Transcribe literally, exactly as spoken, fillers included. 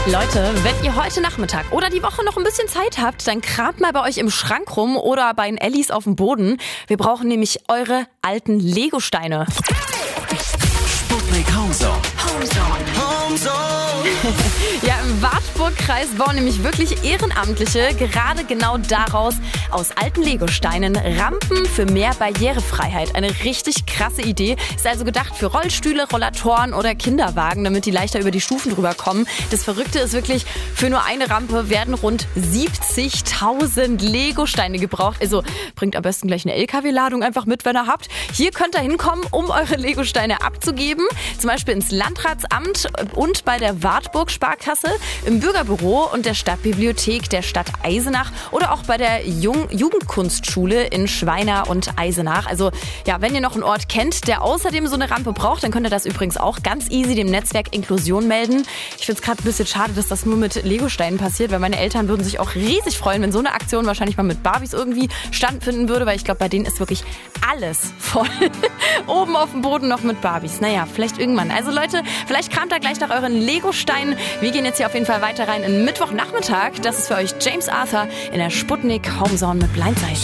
Leute, wenn ihr heute Nachmittag oder die Woche noch ein bisschen Zeit habt, dann kramt mal bei euch im Schrank rum oder bei den Ellis auf dem Boden. Wir brauchen nämlich eure alten Legosteine. Sputnik Homezone. Ja, im Wartburgkreis bauen nämlich wirklich Ehrenamtliche gerade genau daraus aus alten Legosteinen Rampen für mehr Barrierefreiheit. Eine richtig krasse Idee. Ist also gedacht für Rollstühle, Rollatoren oder Kinderwagen, damit die leichter über die Stufen drüber kommen. Das Verrückte ist wirklich, für nur eine Rampe werden rund siebzigtausend Legosteine gebraucht. Also bringt am besten gleich eine L K W-Ladung einfach mit, wenn ihr habt. Hier könnt ihr hinkommen, um eure Legosteine abzugeben. Zum Beispiel ins Landratsamt und bei der Wartburg-Sparkasse, im Bürgerbüro und der Stadtbibliothek der Stadt Eisenach oder auch bei der Jung- Jugendkunstschule in Schweina und Eisenach. Also ja, wenn ihr noch einen Ort kennt, der außerdem so eine Rampe braucht, dann könnt ihr das übrigens auch ganz easy dem Netzwerk Inklusion melden. Ich finde es gerade ein bisschen schade, dass das nur mit Legosteinen passiert, weil meine Eltern würden sich auch riesig freuen, wenn so eine Aktion wahrscheinlich mal mit Barbies irgendwie stattfinden würde, weil ich glaube, bei denen ist wirklich alles voll. Oben auf dem Boden noch mit Barbies. Naja, vielleicht irgendwann. Also Leute, vielleicht kramt ihr gleich nach euren Legosteinen. Wir gehen jetzt hier auf jeden Fall weiter rein in Mittwochnachmittag. Das ist für euch James Arthur in der Sputnik Homezone mit Blindside.